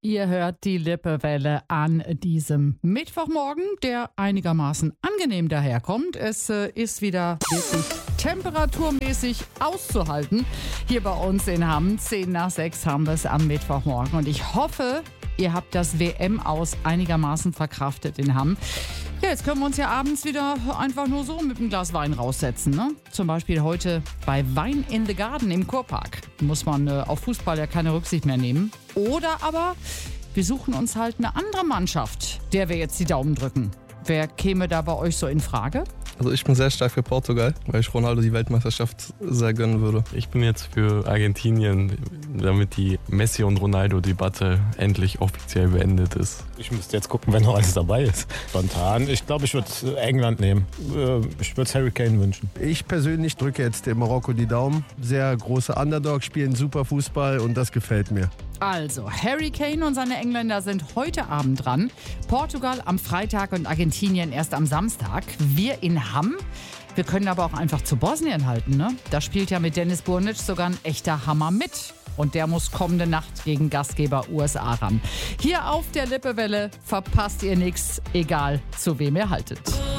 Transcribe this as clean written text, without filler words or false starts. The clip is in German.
Ihr hört die Lippewelle an diesem Mittwochmorgen, der einigermaßen angenehm daherkommt. Es ist wieder wirklich temperaturmäßig auszuhalten. Hier bei uns in Hamm, 5:10 haben wir es am Mittwochmorgen. Und ich hoffe, ihr habt das WM-Aus einigermaßen verkraftet in Hamm. Ja, jetzt können wir uns ja abends wieder einfach nur so mit einem Glas Wein raussetzen. Ne? Zum Beispiel heute bei Wein in the Garden im Kurpark. Muss man auf Fußball ja keine Rücksicht mehr nehmen. Oder aber wir suchen uns halt eine andere Mannschaft, der wir jetzt die Daumen drücken. Wer käme da bei euch so in Frage? Also ich bin sehr stark für Portugal, weil ich Ronaldo die Weltmeisterschaft sehr gönnen würde. Ich bin jetzt für Argentinien, damit die Messi- und Ronaldo-Debatte endlich offiziell beendet ist. Ich müsste jetzt gucken, wenn noch alles dabei ist. Spontan. Ich glaube, ich würde England nehmen. Ich würde es Harry Kane wünschen. Ich persönlich drücke jetzt dem Marokko die Daumen. Sehr große Underdog, spielen super Fußball und das gefällt mir. Also, Harry Kane und seine Engländer sind heute Abend dran. Portugal am Freitag und Argentinien erst am Samstag. Wir in Hamm. Wir können aber auch einfach zu Bosnien halten, ne? Da spielt ja mit Dennis Burnic sogar ein echter Hammer mit. Und der muss kommende Nacht gegen Gastgeber USA ran. Hier auf der Lippewelle verpasst ihr nichts, egal zu wem ihr haltet.